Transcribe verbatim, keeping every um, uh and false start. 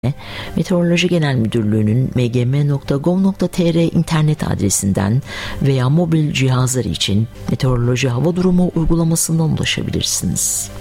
Meteoroloji Genel Müdürlüğü'nün m g m nokta gov nokta t r internet adresinden veya mobil cihazlar için meteoroloji hava durumu uygulamasından ulaşabilirsiniz.